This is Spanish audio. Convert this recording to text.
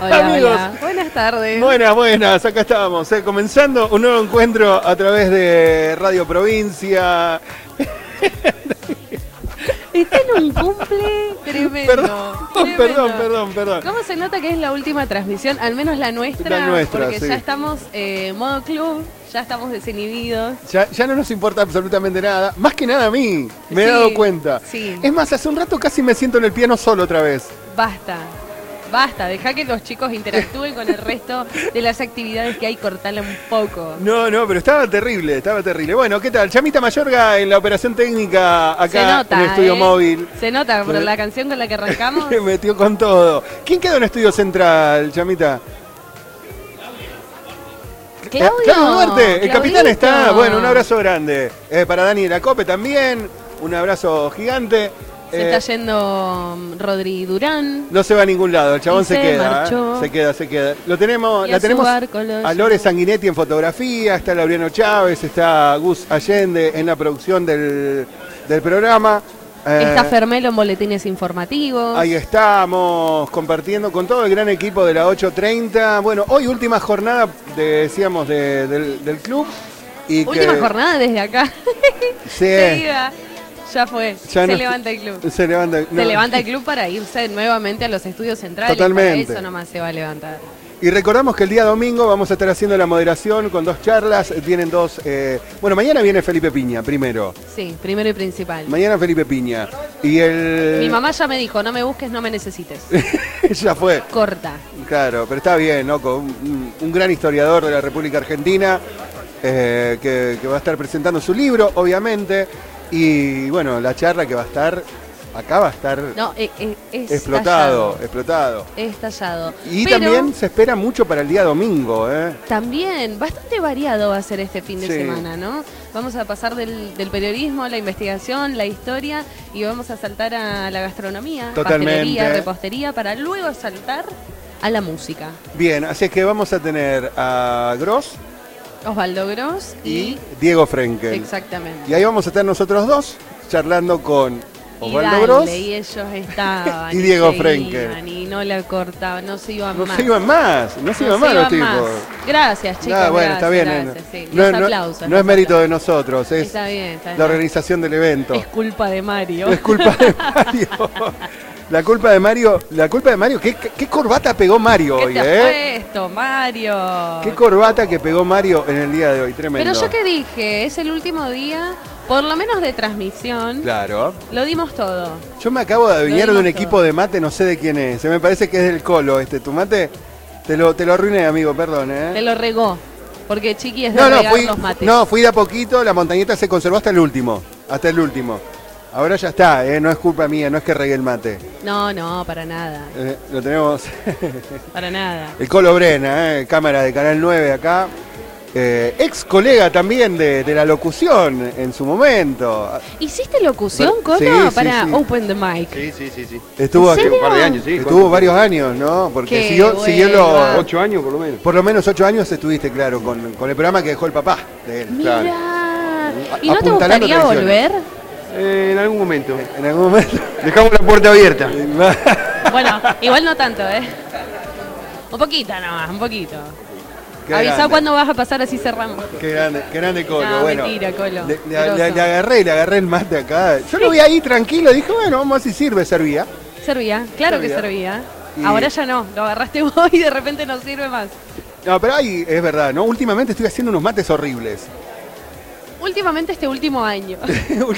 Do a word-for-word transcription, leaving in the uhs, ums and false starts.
Hola, amigos. hola. Buenas tardes. Buenas, buenas, acá estamos, eh, comenzando un nuevo encuentro a través de Radio Provincia. Está en un cumple tremendo. Perdón, tremendo. perdón, perdón, perdón. ¿Cómo se nota que es la última transmisión? Al menos la nuestra. La nuestra, porque sí. ya estamos eh, modo club, ya estamos desinhibidos. Ya, ya no nos importa absolutamente nada, más que nada a mí, me he Sí, dado cuenta. sí. Es más, hace un rato casi me siento en el piano solo otra vez. Basta. Basta, deja que los chicos interactúen con el resto de las actividades que hay, cortala un poco. No, no, pero estaba terrible, estaba terrible. Bueno, ¿qué tal? Chamita Mayorga en la operación técnica acá Se nota, en el estudio ¿eh? móvil. Se nota por la canción con la que arrancamos. Me metió con todo. ¿Quién quedó en estudio central, Chamita? Claudio. Eh, Claudio Duarte, el capitán está. Claudito. Bueno, un abrazo grande. Eh, para Dani Lacope también, un abrazo gigante. Se Eh, está yendo um, Rodri Durán. No se va a ningún lado, el chabón Y se, se queda, marchó. ¿eh? se queda, se queda. Lo tenemos, Y la a su tenemos barco lo a llevó. Lore Sanguinetti en fotografía, está Laureano Chávez, está Gus Allende en la producción del, del programa. Eh, Está Fermelo en boletines informativos. Ahí estamos compartiendo con todo el gran equipo de la ocho treinta. Bueno, hoy última jornada, de, decíamos, de- del, del club. Y Última que- jornada desde acá. Sí, Seguida. Ya fue. ya se no- levanta el club. Se levanta, no. Se levanta el club para irse nuevamente a los estudios centrales. Totalmente. Para eso nomás se va a levantar. Y recordamos que el día domingo vamos a estar haciendo la moderación con dos charlas. Vienen dos. eh, bueno, mañana viene Felipe Piña, primero. Sí, primero y principal. Mañana Felipe Piña. Y el. Mi mamá ya me dijo, no me busques, no me necesites. Ya fue. Corta. Claro, pero está bien, ¿no? Con un, un gran historiador de la República Argentina eh, que, que va a estar presentando su libro, obviamente. Y bueno, la charla que va a estar. Acá va a estar No, eh, eh, es explotado, tallado. explotado. Es tallado. Y Pero también se espera mucho para el día domingo, ¿eh? también, bastante variado va a ser este fin de Sí. semana, ¿no? Vamos a pasar del, del periodismo, la investigación, la historia y vamos a saltar a la gastronomía, Totalmente. pastelería, repostería, para luego saltar a la música. Bien, así es que vamos a tener a Gross Osvaldo Gross y... y Diego Frenkel. Exactamente. Y ahí vamos a estar nosotros dos charlando con Y Osvaldo dale, Gross. y ellos estaban Y Diego seguían, Frenkel. y no la cortaban, no se iban No más. se iban más, no se No iban se más los iban tipos. más. Gracias, chicos. Ah, bueno, gracias, está bien. gracias, no, sí. no, Los no- aplausos, no los es mérito aplausos. de nosotros, es Está bien, está bien. la organización del evento. Es culpa de Mario. Es culpa de Mario. La culpa de Mario, la culpa de Mario, ¿qué, qué, qué corbata pegó Mario ¿Qué hoy, te has eh? puesto, Mario? Qué corbata que pegó Mario en el día de hoy, tremendo. Pero yo qué dije, es el último día, por lo menos de transmisión. Claro. Lo dimos todo. Yo me acabo de adivinar Lo de un dimos equipo todo. de mate, no sé de quién es. Se me parece que es del Colo este. ¿Tu mate? Te lo, te lo arruiné, amigo, perdón, ¿eh? Te lo regó. Porque Chiqui es de No, no, regar fui, los mates. no, fui de a poquito, la montañita se conservó hasta el último. Hasta el último. Ahora ya está, ¿eh? No es culpa mía, no es que regué el mate. No, no, para nada. Eh, lo tenemos. Para nada. El Colo Brena, ¿eh? Cámara de Canal nueve acá. Eh, ex colega también de, de la locución en su momento. ¿Hiciste locución, Bueno, Colo? sí, sí, para sí. Open the Mic. Sí, sí, sí, sí. Estuvo ¿En serio? Un par de años, sí. Estuvo ¿cuánto? varios años, ¿no? Porque Qué siguió, bueno. siguió los. Ocho años por lo menos. Por lo menos ocho años estuviste, claro, con, con el programa que dejó el papá de él. Mira. Claro. ¿Y no te Apuntalando gustaría tradiciones. volver? Eh, en algún momento. En algún momento. Dejamos la puerta abierta. Bueno, igual no tanto, ¿eh? Un poquito nomás, un poquito. Qué Avisá grande. cuándo vas a pasar, así cerramos. Qué grande, qué grande Colo. No, bueno, mentira, Colo. Le, le- Grosso. le- le agarré, le agarré el mate acá. Yo lo vi ahí tranquilo, dije, bueno, vamos a ver si sirve, servía. Servía, claro Servía. que servía. Y- Ahora ya no, lo agarraste vos y de repente no sirve más. No, pero ahí es verdad, ¿no? Últimamente estoy haciendo unos mates horribles. Últimamente este último año.